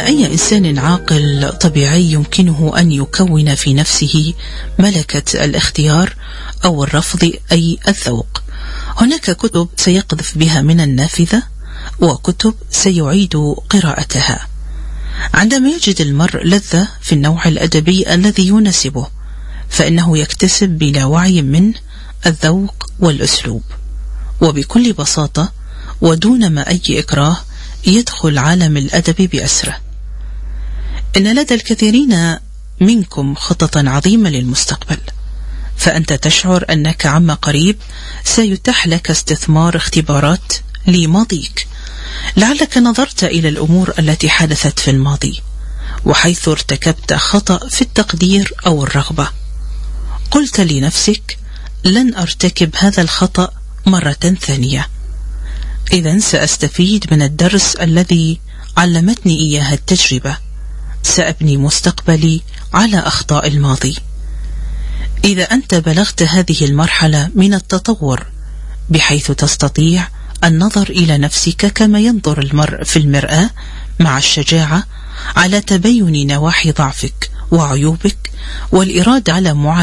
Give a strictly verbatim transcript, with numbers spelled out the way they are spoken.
أي إنسان عاقل طبيعي يمكنه أن يكون في نفسه ملكة الاختيار أو الرفض أي الذوق. هناك كتب سيقذف بها من النافذة وكتب سيعيد قراءتها. عندما يجد المرء لذة في النوع الأدبي الذي يناسبه فإنه يكتسب بلا وعي منه الذوق والأسلوب، وبكل بساطة ودون ما أي إكراه يدخل عالم الأدب بأسره. إن لدى الكثيرين منكم خططا عظيمة للمستقبل، فأنت تشعر أنك عما قريب سيتاح لك استثمار اختبارات لماضيك. لعلك نظرت إلى الأمور التي حدثت في الماضي وحيث ارتكبت خطأ في التقدير أو الرغبة، قلت لنفسك لن أرتكب هذا الخطأ مرة ثانية، إذن سأستفيد من الدرس الذي علمتني إياه التجربة، سأبني مستقبلي على أخطاء الماضي. إذا أنت بلغت هذه المرحلة من التطور بحيث تستطيع النظر إلى نفسك كما ينظر المرء في المرآة مع الشجاعة على تبين نواحي ضعفك وعيوبك والإرادة على معالجة